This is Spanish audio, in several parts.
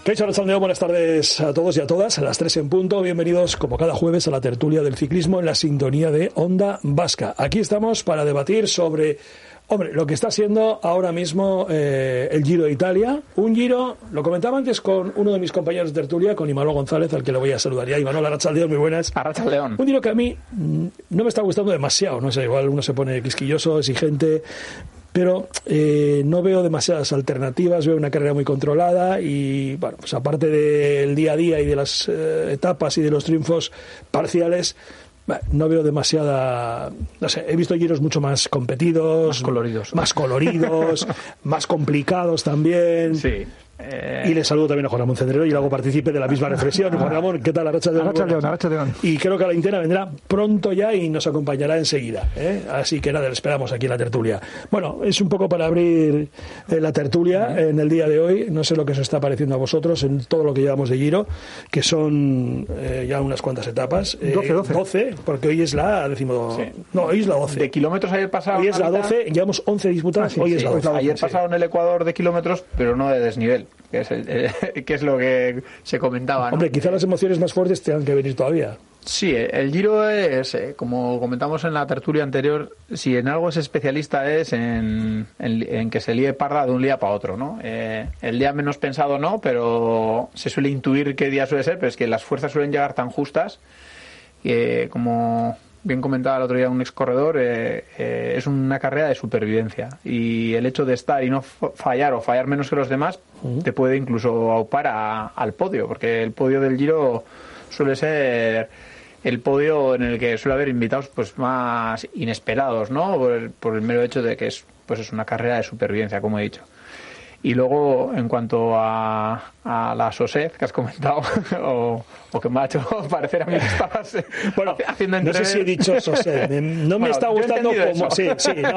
Kaixo Arratsaldeon, buenas tardes a todos y a todas, a las 3 en punto. Bienvenidos, como cada jueves, a la tertulia del ciclismo en la sintonía de Onda Vasca. Aquí estamos para debatir sobre, lo que está siendo ahora mismo el Giro de Italia. Un Giro, lo comentaba antes con uno de mis compañeros de tertulia, con Imanol González, al que le voy a saludar ya. Imanol, Arratsaldeon, muy buenas. Arratsaldeon. Un Giro que a mí no me está gustando demasiado, no sé, igual uno se pone quisquilloso, exigente, pero no veo demasiadas alternativas, veo una carrera muy controlada y, bueno, pues aparte del día a día y de las etapas y de los triunfos parciales, no veo demasiada, no sé, he visto giros mucho más competidos, más coloridos, más complicados también. Sí. Y le saludo también a Juan Ramón Cendrero y le hago partícipe de la misma reflexión. Juan Ramón, ¿qué tal? Arratsaldeon. Y creo que la Intena vendrá pronto ya y nos acompañará enseguida, ¿eh? Así que nada, le esperamos aquí en la tertulia. Bueno, es un poco para abrir la tertulia en el día de hoy. No sé lo que os está pareciendo a vosotros en todo lo que llevamos de Giro, que son ya unas cuantas etapas. 12, porque hoy es la hoy es la 12. De kilómetros ayer pasaron. Hoy es la 12, llevamos 11 disputadas, hoy es la 12. Ayer pasaron el Ecuador de kilómetros, pero no de desnivel, que es lo que se comentaba, ¿no? Hombre, quizá las emociones más fuertes tengan que venir todavía. Sí, el Giro es, como comentamos en la tertulia anterior, si en algo es especialista es en que se líe parda de un día para otro, ¿no? El día menos pensado no, pero se suele intuir qué día suele ser, pero es que las fuerzas suelen llegar tan justas que, como bien comentaba el otro día un ex corredor, es una carrera de supervivencia, y el hecho de estar y no fallar o fallar menos que los demás te puede incluso aupar al podio, porque el podio del Giro suele ser el podio en el que suele haber invitados pues más inesperados, ¿no? Por el mero hecho de que es una carrera de supervivencia, como he dicho. Y luego, en cuanto a la sosez que has comentado, o que me ha hecho parecer a mí que estabas haciendo no sé si he dicho sosez, no me está gustando como... Sí,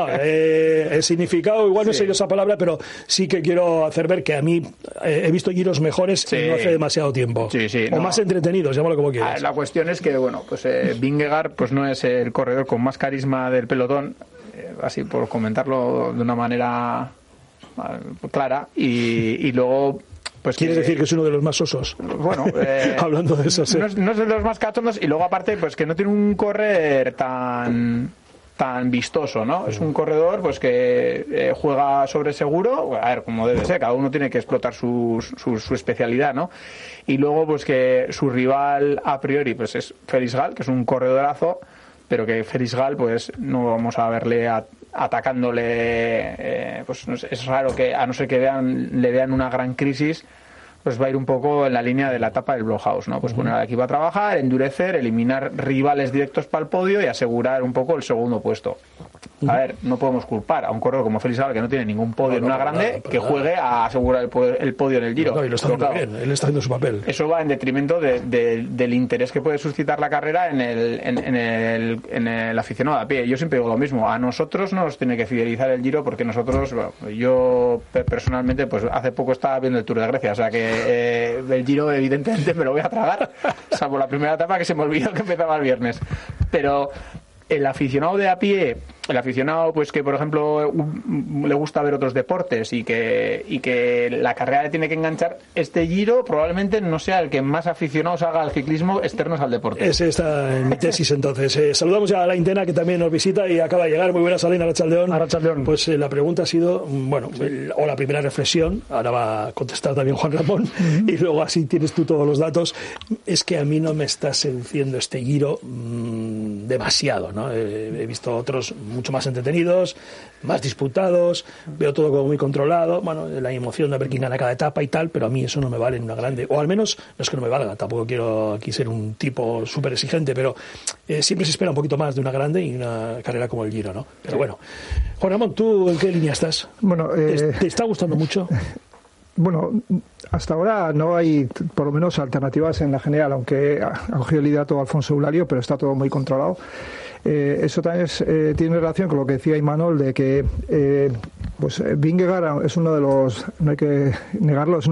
el significado, igual no sé yo esa palabra, pero sí que quiero hacer ver que a mí he visto giros mejores no hace demasiado tiempo. O más entretenidos, llámalo como quieras. La cuestión es que, Vingegaard pues no es el corredor con más carisma del pelotón, así por comentarlo de una manera clara, y luego pues ¿quieres decir que es uno de los más osos? Bueno, hablando de eso, sí. No es de los más cachondos, y luego aparte pues que no tiene un correr tan vistoso, ¿no? Es un corredor pues que juega sobre seguro, a ver, como debe ser, cada uno tiene que explotar su especialidad, ¿no? Y luego pues que su rival a priori pues es Felix Gall, que es un corredorazo, pero que Felix Gall pues no vamos a verle atacándole, pues es raro que, a no ser que le vean una gran crisis, pues va a ir un poco en la línea de la etapa del Blockhaus, ¿no? Pues poner al equipo a trabajar, endurecer, eliminar rivales directos para el podio y asegurar un poco el segundo puesto. A ver, no podemos culpar a un corredor como Felix Gall, que no tiene ningún podio en una grande, que juegue a asegurar el podio en el Giro. Y lo está haciendo bien, él está haciendo su papel. Eso va en detrimento del interés que puede suscitar la carrera en el aficionado a pie. Yo siempre digo lo mismo, a nosotros no nos tiene que fidelizar el Giro, porque nosotros, yo personalmente, pues hace poco estaba viendo el Tour de Grecia, o sea que el Giro evidentemente me lo voy a tragar, salvo la primera etapa que se me olvidó que empezaba el viernes. Pero el aficionado de a pie, el aficionado pues que por ejemplo le gusta ver otros deportes y que la carrera le tiene que enganchar, este Giro probablemente no sea el que más aficionados haga al ciclismo externos al deporte. Ese está en mi tesis entonces. Saludamos ya a la Intena, que también nos visita y acaba de llegar. Muy buenas, Alina Arratsaldeon. Pues la pregunta ha sido, o la primera reflexión, ahora va a contestar también Juan Ramón, y luego así tienes tú todos los datos. Es que a mí no me está seduciendo este Giro demasiado, ¿no? He visto otros mucho más entretenidos, más disputados, veo todo como muy controlado, la emoción de ver quién gana cada etapa y tal, pero a mí eso no me vale en una grande, o al menos no es que no me valga, tampoco quiero aquí ser un tipo súper exigente, pero siempre se espera un poquito más de una grande y una carrera como el Giro, ¿no? Pero bueno, Juan Ramón, ¿tú en qué línea estás? ¿Te está gustando mucho? Bueno, hasta ahora no hay, por lo menos, alternativas en la general, aunque ha cogido el liderato Alfonso Eulario, pero está todo muy controlado. Eso también tiene relación con lo que decía Imanol, de que Vingegaard es uno de los, no hay que negarlo, es